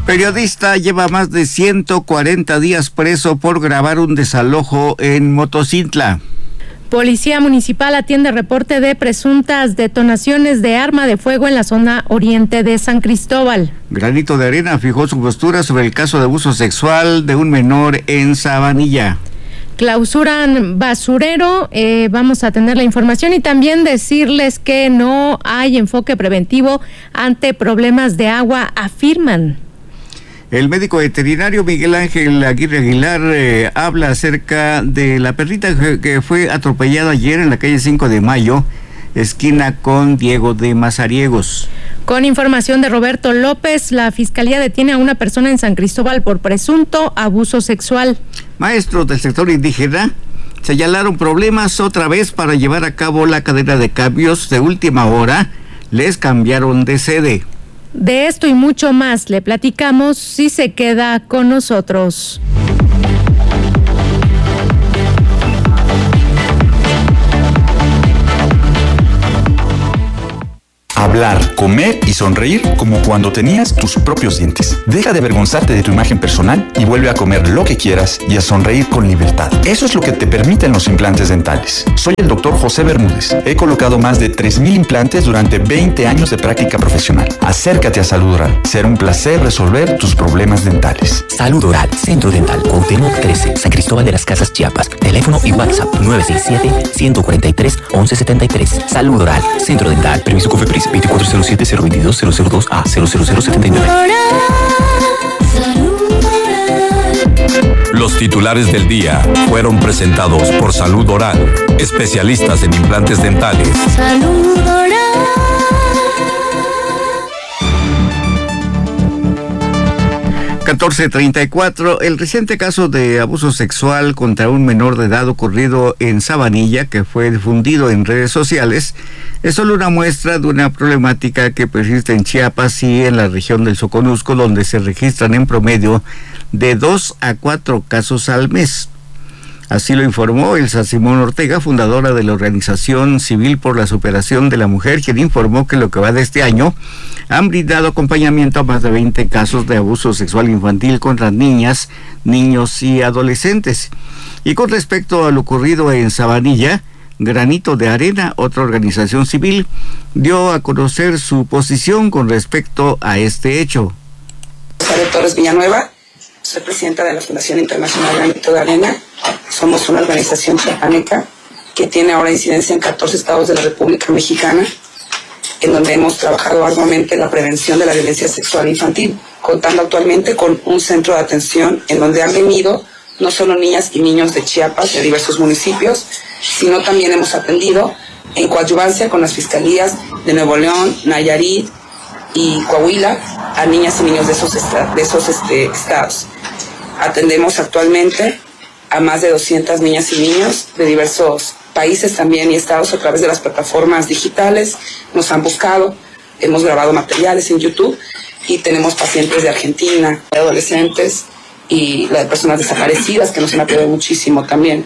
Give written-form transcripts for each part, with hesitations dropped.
Periodista lleva más de 140 días preso por grabar un desalojo en Motocintla. Policía Municipal atiende reporte de presuntas detonaciones de arma de fuego en la zona oriente de San Cristóbal. Granito de Arena fijó su postura sobre el caso de abuso sexual de un menor en Sabanilla. Clausuran basurero, vamos a tener la información y también decirles que no hay enfoque preventivo ante problemas de agua, afirman. El médico veterinario Miguel Ángel Aguirre Aguilar habla acerca de la perrita que fue atropellada ayer en la calle 5 de Mayo, esquina con Diego de Mazariegos. Con información de Roberto López, la Fiscalía detiene a una persona en San Cristóbal por presunto abuso sexual. Maestros del sector indígena señalaron problemas otra vez para llevar a cabo la cadena de cambios de última hora. Les cambiaron de sede. De esto y mucho más le platicamos si se queda con nosotros. Hablar, comer y sonreír como cuando tenías tus propios dientes. Deja de avergonzarte de tu imagen personal y vuelve a comer lo que quieras y a sonreír con libertad. Eso es lo que te permiten los implantes dentales. Soy el doctor José Bermúdez. He colocado más de 3,000 implantes durante 20 años de práctica profesional. Acércate a Salud Oral. Será un placer resolver tus problemas dentales. Salud Oral, Centro Dental, Cuauhtémoc 13, San Cristóbal de las Casas, Chiapas. Teléfono y WhatsApp 967-143-1173. Salud Oral, Centro Dental. Permiso COFEPRIS 2407-022-002A 00079. Los titulares del día fueron presentados por Salud Oral, especialistas en implantes dentales. Salud Oral. 14:34, el reciente caso de abuso sexual contra un menor de edad ocurrido en Sabanilla, que fue difundido en redes sociales, es solo una muestra de una problemática que persiste en Chiapas y en la región del Soconusco, donde se registran en promedio de 2 a 4 casos al mes. Así lo informó Elsa Simón Ortega, fundadora de la Organización Civil por la Superación de la Mujer, quien informó que lo que va de este año han brindado acompañamiento a más de 20 casos de abuso sexual infantil contra niñas, niños y adolescentes. Y con respecto a lo ocurrido en Sabanilla, Granito de Arena, otra organización civil, dio a conocer su posición con respecto a este hecho. Rosario Torres Villanueva, soy presidenta de la Fundación Internacional Granito de Arena. Somos una organización chiapaneca que tiene ahora incidencia en 14 estados de la República Mexicana, en donde hemos trabajado arduamente la prevención de la violencia sexual infantil, contando actualmente con un centro de atención en donde han venido no solo niñas y niños de Chiapas, de diversos municipios, sino también hemos atendido en coadyuvancia con las fiscalías de Nuevo León, Nayarit y Coahuila a niñas y niños de esos estados. Atendemos actualmente a más de 200 niñas y niños de diversos países también y estados a través de las plataformas digitales. Nos han buscado, hemos grabado materiales en YouTube y tenemos pacientes de Argentina, de adolescentes y la de personas desaparecidas que nos han apoyado muchísimo también.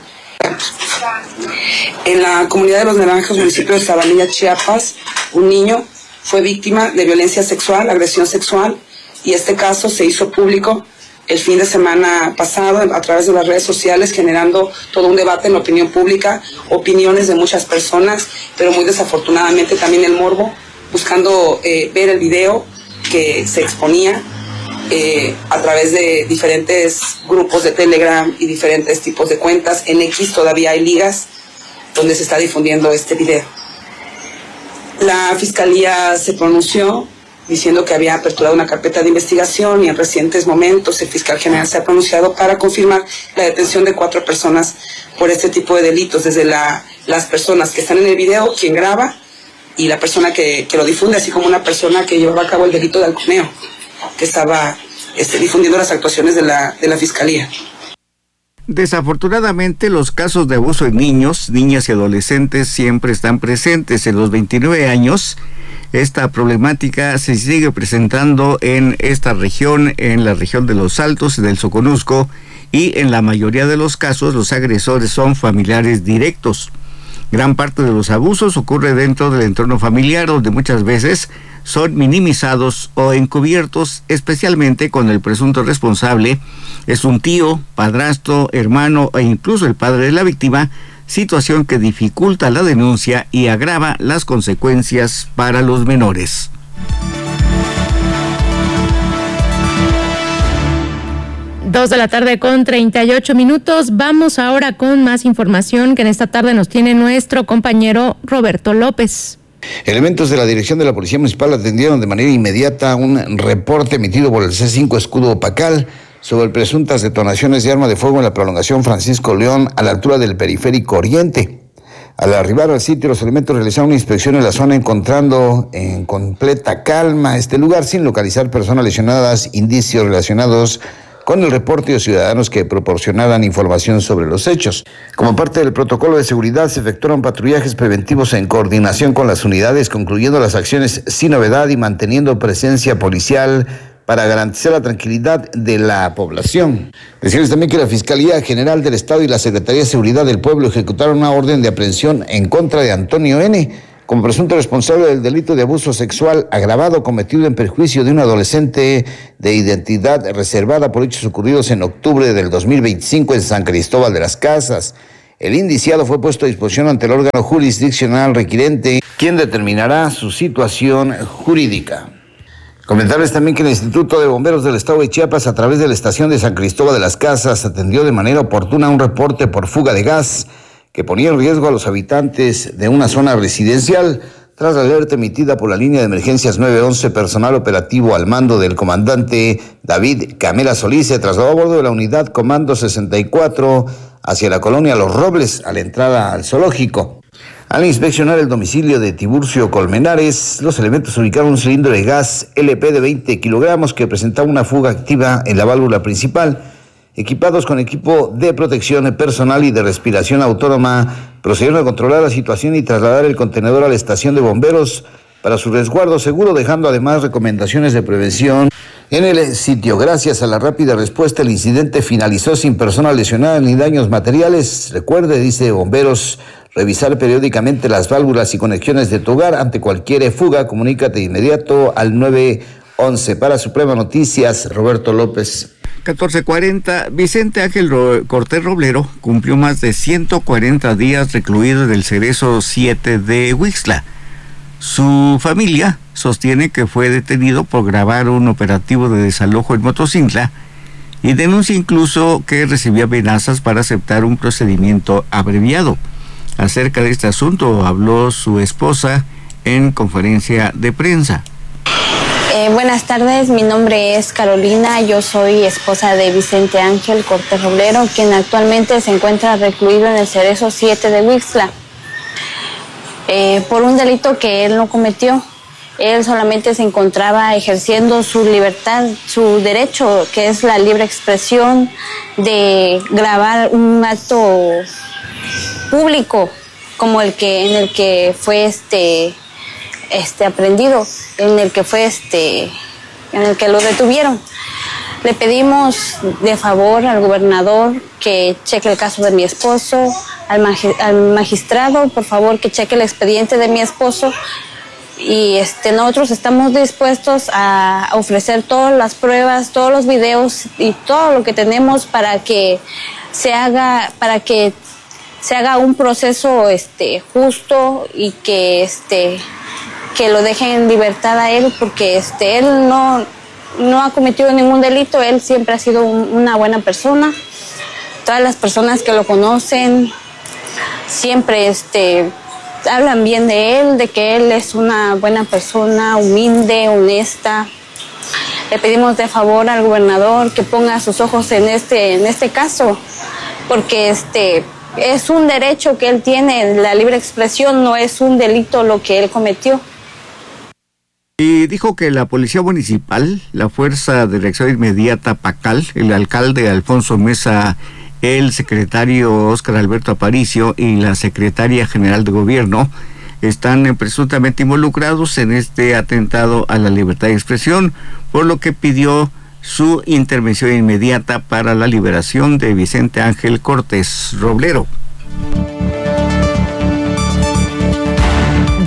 En la comunidad de Los Naranjos, municipio de Sabanilla, Chiapas, un niño fue víctima de violencia sexual, agresión sexual, y este caso se hizo público el fin de semana pasado a través de las redes sociales, generando todo un debate en la opinión pública, opiniones de muchas personas, pero muy desafortunadamente también el morbo, buscando ver el video que se exponía a través de diferentes grupos de Telegram y diferentes tipos de cuentas. En X todavía hay ligas donde se está difundiendo este video. La Fiscalía se pronunció diciendo que había aperturado una carpeta de investigación y en recientes momentos el fiscal general se ha pronunciado para confirmar la detención de 4 personas por este tipo de delitos, desde las personas que están en el video, quien graba, y la persona que lo difunde, así como una persona que llevaba a cabo el delito de halconeo, que estaba difundiendo las actuaciones de la Fiscalía. Desafortunadamente, los casos de abuso en niños, niñas y adolescentes siempre están presentes. En los 29 años, esta problemática se sigue presentando en esta región, en la región de Los Altos y del Soconusco, y en la mayoría de los casos los agresores son familiares directos. Gran parte de los abusos ocurre dentro del entorno familiar, donde muchas veces son minimizados o encubiertos, especialmente cuando el presunto responsable es un tío, padrastro, hermano e incluso el padre de la víctima, situación que dificulta la denuncia y agrava las consecuencias para los menores. Dos de la tarde con 38 minutos. Vamos ahora con más información que en esta tarde nos tiene nuestro compañero Roberto López. Elementos de la Dirección de la Policía Municipal atendieron de manera inmediata un reporte emitido por el C5 Escudo Pacal sobre presuntas detonaciones de arma de fuego en la prolongación Francisco León a la altura del Periférico Oriente. Al arribar al sitio, los elementos realizaron una inspección en la zona, encontrando en completa calma este lugar sin localizar personas lesionadas, indicios relacionados con el reporte de ciudadanos que proporcionaran información sobre los hechos. Como parte del protocolo de seguridad, se efectuaron patrullajes preventivos en coordinación con las unidades, concluyendo las acciones sin novedad y manteniendo presencia policial para garantizar la tranquilidad de la población. Decirles también que la Fiscalía General del Estado y la Secretaría de Seguridad del Pueblo ejecutaron una orden de aprehensión en contra de Antonio N., como presunto responsable del delito de abuso sexual agravado cometido en perjuicio de un adolescente de identidad reservada por hechos ocurridos en octubre del 2025 en San Cristóbal de las Casas. El indiciado fue puesto a disposición ante el órgano jurisdiccional requirente, quien determinará su situación jurídica. Comentarles también que el Instituto de Bomberos del Estado de Chiapas, a través de la estación de San Cristóbal de las Casas, atendió de manera oportuna un reporte por fuga de gas que ponía en riesgo a los habitantes de una zona residencial. Tras la alerta emitida por la línea de emergencias 911, personal operativo al mando del comandante David Camela Solís se trasladó a bordo de la unidad Comando 64 hacia la colonia Los Robles, a la entrada al zoológico. Al inspeccionar el domicilio de Tiburcio Colmenares, los elementos ubicaron un cilindro de gas LP de 20 kilogramos que presentaba una fuga activa en la válvula principal. Equipados con equipo de protección personal y de respiración autónoma, procedieron a controlar la situación y trasladar el contenedor a la estación de bomberos para su resguardo seguro, dejando además recomendaciones de prevención en el sitio. Gracias a la rápida respuesta, el incidente finalizó sin personas lesionadas ni daños materiales. Recuerde, dice Bomberos, revisar periódicamente las válvulas y conexiones de tu hogar. Ante cualquier fuga, comunícate de inmediato al 911. Para Suprema Noticias, Roberto López. 14:40, Vicente Ángel Cortés Roblero cumplió más de 140 días recluido en el Cerezo 7 de Huixtla. Su familia sostiene que fue detenido por grabar un operativo de desalojo en Motocintla y denuncia incluso que recibió amenazas para aceptar un procedimiento abreviado. Acerca de este asunto habló su esposa en conferencia de prensa. Buenas tardes, mi nombre es Carolina, yo soy esposa de Vicente Ángel Cortés Roblero, quien actualmente se encuentra recluido en el Cerezo 7 de Huixtla, por un delito que él no cometió. Él solamente se encontraba ejerciendo su libertad, su derecho, que es la libre expresión de grabar un acto público como en el que fue aprendido, en el que lo detuvieron. Le pedimos de favor al gobernador que cheque el caso de mi esposo, al magistrado, por favor, que cheque el expediente de mi esposo, y nosotros estamos dispuestos a ofrecer todas las pruebas, todos los videos y todo lo que tenemos para que se haga un proceso justo y que lo dejen en libertad a él, porque él no ha cometido ningún delito. Él siempre ha sido una buena persona. Todas las personas que lo conocen siempre hablan bien de él, de que él es una buena persona, humilde, honesta. Le pedimos de favor al gobernador que ponga sus ojos en este caso, porque es un derecho que él tiene, la libre expresión, no es un delito lo que él cometió. Y dijo que la Policía Municipal, la Fuerza de Reacción Inmediata PACAL, el alcalde Alfonso Mesa, el secretario Óscar Alberto Aparicio y la secretaria general de Gobierno están presuntamente involucrados en este atentado a la libertad de expresión, por lo que pidió su intervención inmediata para la liberación de Vicente Ángel Cortés Roblero.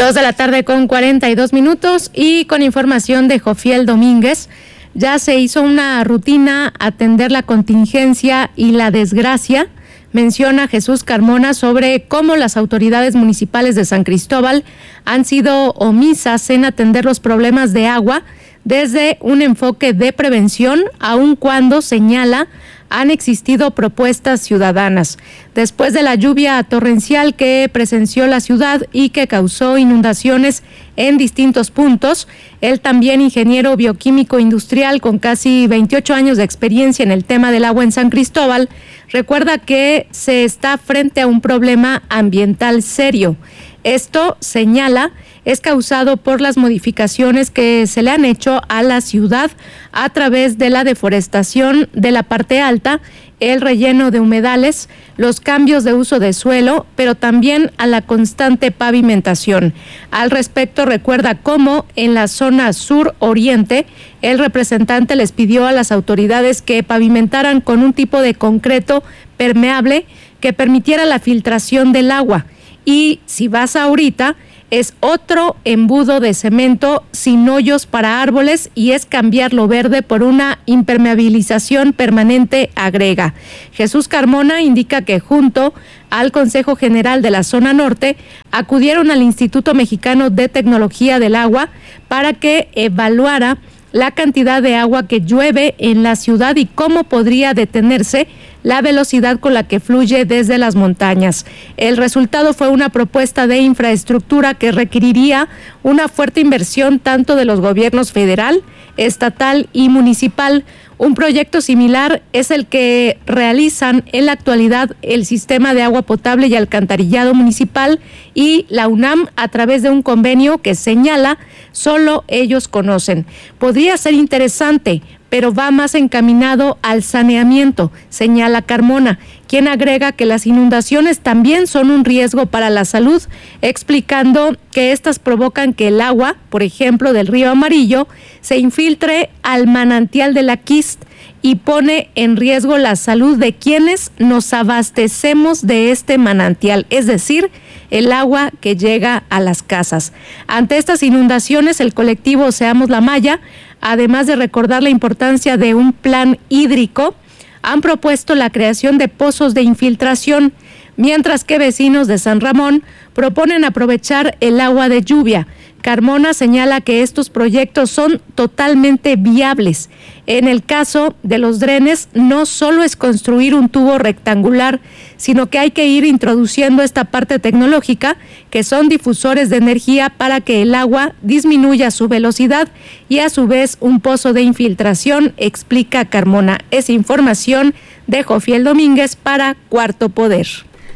2:42 y con información de Jofiel Domínguez. Ya se hizo una rutina atender la contingencia y la desgracia. Menciona Jesús Carmona sobre cómo las autoridades municipales de San Cristóbal han sido omisas en atender los problemas de agua desde un enfoque de prevención, aun cuando señala han existido propuestas ciudadanas. Después de la lluvia torrencial que presenció la ciudad y que causó inundaciones en distintos puntos, él también ingeniero bioquímico industrial con casi 28 años de experiencia en el tema del agua en San Cristóbal, recuerda que se está frente a un problema ambiental serio. Esto, señala, es causado por las modificaciones que se le han hecho a la ciudad a través de la deforestación de la parte alta, el relleno de humedales, los cambios de uso de suelo, pero también a la constante pavimentación. Al respecto, recuerda cómo en la zona sur-oriente, el representante les pidió a las autoridades que pavimentaran con un tipo de concreto permeable que permitiera la filtración del agua. Y si vas ahorita, es otro embudo de cemento sin hoyos para árboles y es cambiar lo verde por una impermeabilización permanente, agrega. Jesús Carmona indica que junto al Consejo General de la Zona Norte acudieron al Instituto Mexicano de Tecnología del Agua para que evaluara la cantidad de agua que llueve en la ciudad y cómo podría detenerse la velocidad con la que fluye desde las montañas. El resultado fue una propuesta de infraestructura que requeriría una fuerte inversión tanto de los gobiernos federal, estatal y municipal. Un proyecto similar es el que realizan en la actualidad el Sistema de Agua Potable y Alcantarillado Municipal y la UNAM a través de un convenio que señala solo ellos conocen. Podría ser interesante, pero va más encaminado al saneamiento, señala Carmona, quien agrega que las inundaciones también son un riesgo para la salud, explicando que estas provocan que el agua, por ejemplo, del río Amarillo, se infiltre al manantial de la Quist y pone en riesgo la salud de quienes nos abastecemos de este manantial, es decir, el agua que llega a las casas. Ante estas inundaciones, el colectivo Seamos la Maya, además de recordar la importancia de un plan hídrico, han propuesto la creación de pozos de infiltración, mientras que vecinos de San Ramón proponen aprovechar el agua de lluvia. Carmona señala que estos proyectos son totalmente viables. En el caso de los drenes, no solo es construir un tubo rectangular, sino que hay que ir introduciendo esta parte tecnológica, que son difusores de energía para que el agua disminuya su velocidad y a su vez un pozo de infiltración, explica Carmona. Es información de Jofiel Domínguez para Cuarto Poder.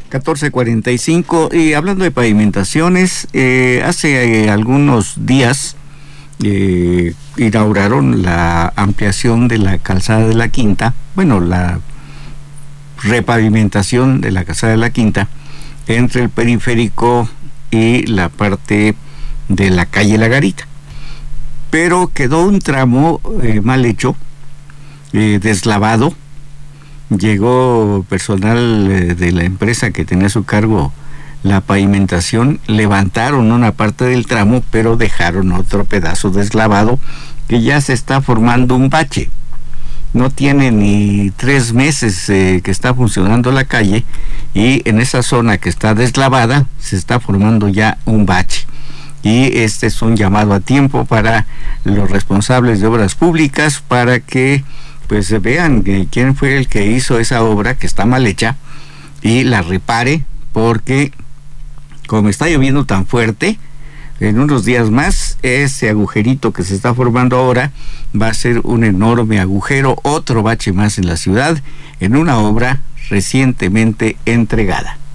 14:45 y hablando de pavimentaciones, hace algunos días inauguraron la ampliación de la calzada de la Quinta, la repavimentación de la calzada de la Quinta entre el periférico y la parte de la calle La Garita, pero quedó un tramo mal hecho, deslavado. Llegó personal de la empresa que tenía a su cargo la pavimentación, levantaron una parte del tramo, pero dejaron otro pedazo deslavado que ya se está formando un bache. No tiene ni 3 meses que está funcionando la calle y en esa zona que está deslavada se está formando ya un bache. Y este es un llamado a tiempo para los responsables de obras públicas para que pues vean quién fue el que hizo esa obra que está mal hecha y la repare, porque como está lloviendo tan fuerte, en unos días más ese agujerito que se está formando ahora va a ser un enorme agujero, otro bache más en la ciudad, en una obra recientemente entregada.